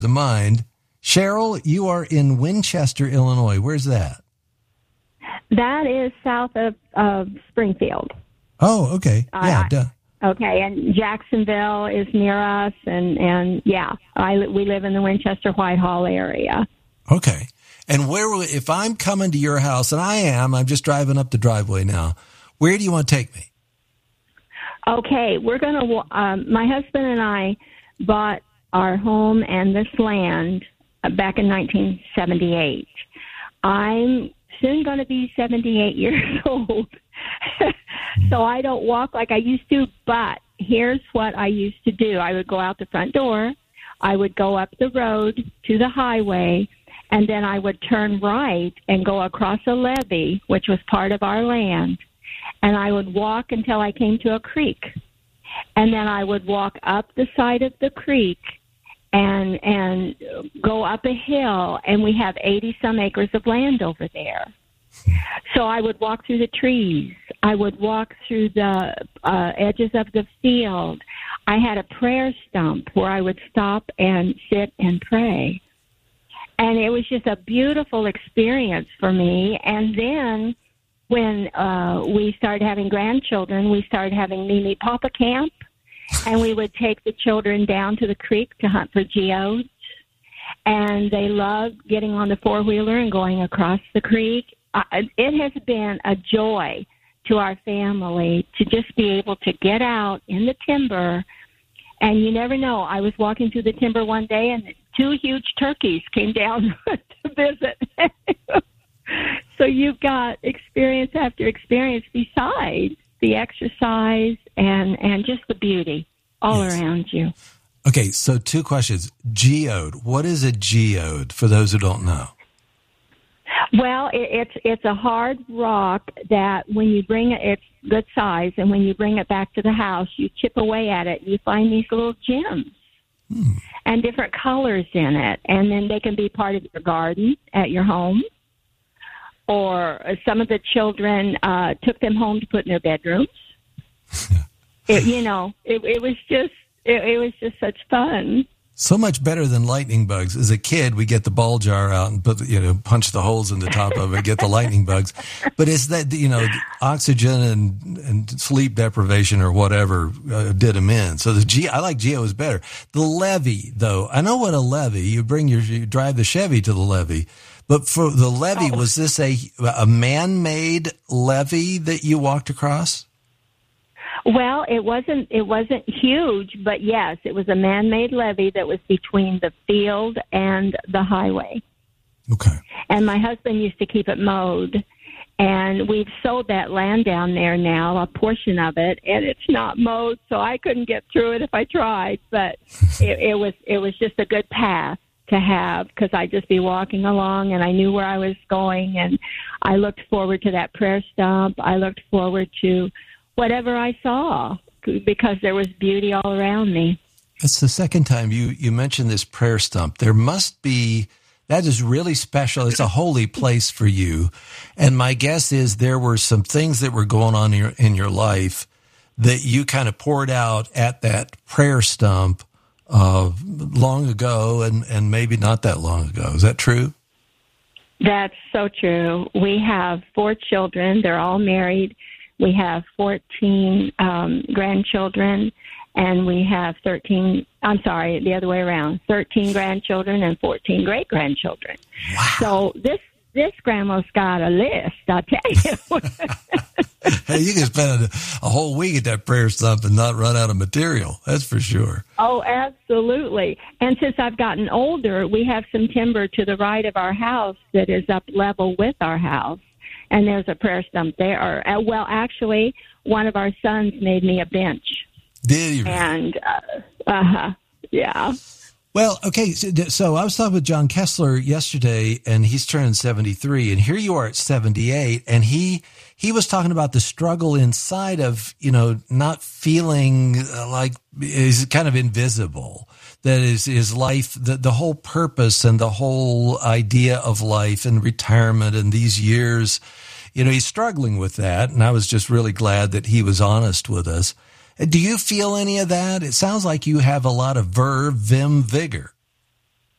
the mind. Cheryl, you are in Winchester, Illinois. Where's that? That is south of Springfield. Oh, okay. Yeah. Okay, and Jacksonville is near us, and yeah, we live in the Winchester Whitehall area. Okay. And if I'm coming to your house, and I'm just driving up the driveway now, where do you want to take me? Okay, we're going to, my husband and I bought our home and this land back in 1978. I'm soon going to be 78 years old, so I don't walk like I used to, but here's what I used to do. I would go out the front door, I would go up the road to the highway, and then I would turn right and go across a levee, which was part of our land, and I would walk until I came to a creek. And then I would walk up the side of the creek and go up a hill, and we have 80-some acres of land over there. So I would walk through the trees. I would walk through the edges of the field. I had a prayer stump where I would stop and sit and pray. And it was just a beautiful experience for me. And then when we started having grandchildren, we started having Mimi Papa Camp, and we would take the children down to the creek to hunt for geodes. And they loved getting on the four-wheeler and going across the creek. It has been a joy to our family to just be able to get out in the timber. And you never know. I was walking through the timber one day, and 2 huge turkeys came down to visit. So you've got experience after experience besides the exercise and just the beauty all around you. Okay, so 2 questions. Geode. What is a geode for those who don't know? Well, it's a hard rock that when you bring it, it's good size, and when you bring it back to the house, you chip away at it, you find these little gems and different colors in it, and then they can be part of your garden at your home, or some of the children took them home to put in their bedrooms. It was just such fun. So much better than lightning bugs. As a kid, we get the ball jar out and punch the holes in the top of it, get the lightning bugs. But it's that, oxygen and sleep deprivation or whatever did them in. So I like geos better. The levee, though, I know what a levee. You drive the Chevy to the levee. But for the levee, was this a man-made levee that you walked across? Well, it wasn't huge, but yes, it was a man-made levee that was between the field and the highway. Okay. And my husband used to keep it mowed, and we've sold that land down there now, a portion of it, and it's not mowed, so I couldn't get through it if I tried, but it was just a good path to have, because I'd just be walking along and I knew where I was going, and I looked forward to that prayer stump. I looked forward to whatever I saw, because there was beauty all around me. That's the second time you mentioned this prayer stump. There must be, that is really special. It's a holy place for you. And my guess is there were some things that were going on in your life that you kind of poured out at that prayer stump long ago and maybe not that long ago. Is that true? That's so true. We have 4 children. They're all married. We have 14 grandchildren, and we have 13 grandchildren and 14 great-grandchildren. Wow. So this grandma's got a list, I'll tell you. Hey, you can spend a whole week at that prayer stump and not run out of material. That's for sure. Oh, absolutely. And since I've gotten older, we have some timber to the right of our house that is up level with our house. And there's a prayer stump there. Well, actually, one of our sons made me a bench. Did he? And, yeah. Well, okay, so I was talking with John Kessler yesterday, and he's turning 73, and here you are at 78, and he was talking about the struggle inside of, not feeling like is kind of invisible. That is his life, the whole purpose and the whole idea of life and retirement and these years, he's struggling with that. And I was just really glad that he was honest with us. Do you feel any of that? It sounds like you have a lot of verve, vim, vigor.